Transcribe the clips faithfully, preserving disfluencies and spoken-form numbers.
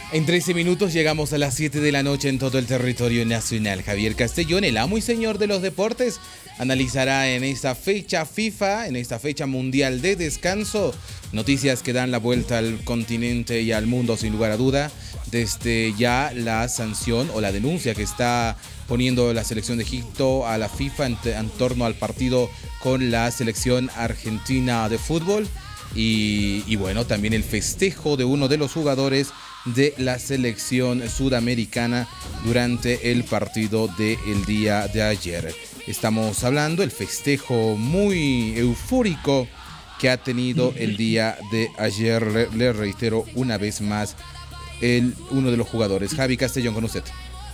En trece minutos llegamos a las siete de la noche en todo el territorio nacional. Javier Castellón, el amo y señor de los deportes, analizará en esta fecha FIFA, en esta fecha mundial de descanso, noticias que dan la vuelta al continente y al mundo sin lugar a duda, desde ya la sanción o la denuncia que está poniendo la selección de Egipto a la FIFA en, en torno al partido con la selección argentina de fútbol y, y bueno, también el festejo de uno de los jugadores de la selección sudamericana durante el partido del día de ayer. Estamos hablando del festejo muy eufórico que ha tenido el día de ayer. Le, le reitero una vez más, el, uno de los jugadores. Javi Castellón, con usted.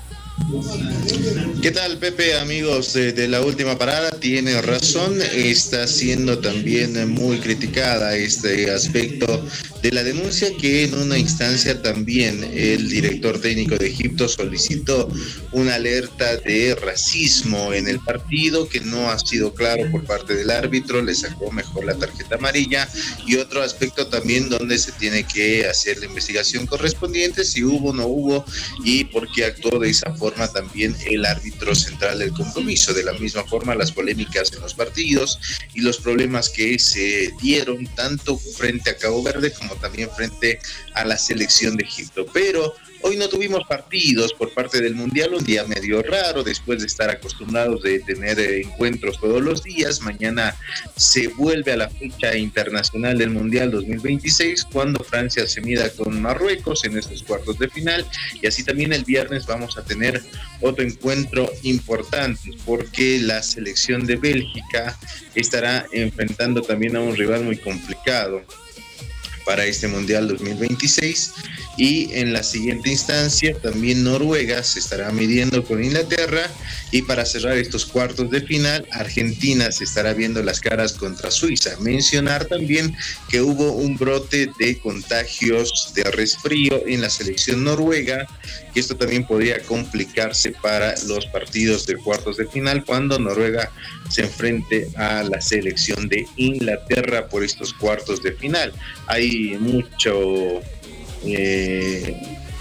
¿Qué tal, Pepe? Amigos de, de la última parada, tiene razón, está siendo también muy criticada este aspecto de la denuncia que en una instancia también el director técnico de Egipto solicitó una alerta de racismo en el partido que no ha sido claro por parte del árbitro, le sacó mejor la tarjeta amarilla, y otro aspecto también donde se tiene que hacer la investigación correspondiente, si hubo o no hubo y por qué actuó de esa forma forma también el árbitro central del compromiso. De la misma forma, las polémicas en los partidos y los problemas que se dieron tanto frente a Cabo Verde como también frente a la selección de Egipto. Pero hoy no tuvimos partidos por parte del Mundial, un día medio raro después de estar acostumbrados de tener encuentros todos los días. Mañana se vuelve a la fecha internacional del Mundial dos mil veintiséis cuando Francia se mida con Marruecos en estos cuartos de final, y así también el viernes vamos a tener otro encuentro importante porque la selección de Bélgica estará enfrentando también a un rival muy complicado para este Mundial dos mil veintiséis, y en la siguiente instancia también Noruega se estará midiendo con Inglaterra, y para cerrar estos cuartos de final Argentina se estará viendo las caras contra Suiza. Mencionar también que hubo un brote de contagios de resfrío en la selección noruega, y esto también podría complicarse para los partidos de cuartos de final cuando Noruega se enfrente a la selección de Inglaterra por estos cuartos de final. Hay mucho eh,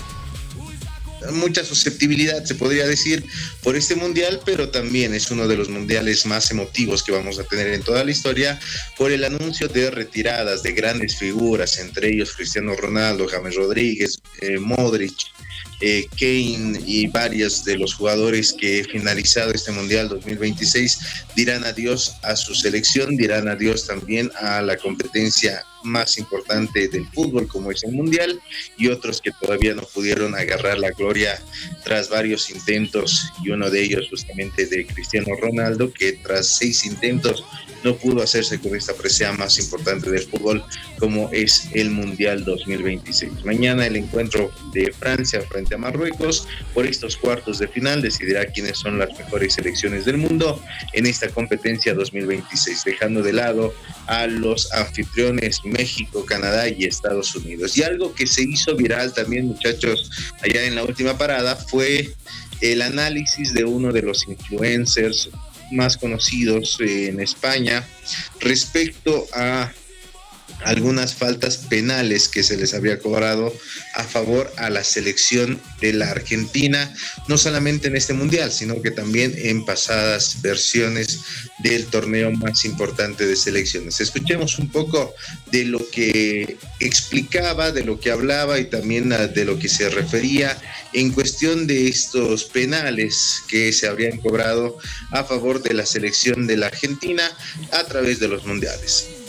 mucha susceptibilidad, se podría decir, por este mundial, pero también es uno de los mundiales más emotivos que vamos a tener en toda la historia por el anuncio de retiradas de grandes figuras, entre ellos Cristiano Ronaldo, James Rodríguez, eh, Modric, Eh, Kane y varios de los jugadores que finalizado este Mundial dos mil veintiséis dirán adiós a su selección, dirán adiós también a la competencia más importante del fútbol como es el Mundial, y otros que todavía no pudieron agarrar la gloria tras varios intentos, y uno de ellos justamente de Cristiano Ronaldo, que tras seis intentos no pudo hacerse con esta presea más importante del fútbol como es el Mundial dos mil veintiséis. Mañana el encuentro de Francia frente a Marruecos por estos cuartos de final decidirá quiénes son las mejores selecciones del mundo en esta competencia dos mil veintiséis, dejando de lado a los anfitriones México, Canadá y Estados Unidos. Y algo que se hizo viral también, muchachos, allá en la última parada fue el análisis de uno de los influencers más conocidos en España respecto a algunas faltas penales que se les había cobrado a favor a la selección de la Argentina, no solamente en este mundial, sino que también en pasadas versiones del torneo más importante de selecciones. Escuchemos un poco de lo que explicaba, de lo que hablaba y también de lo que se refería en cuestión de estos penales que se habrían cobrado a favor de la selección de la Argentina a través de los mundiales.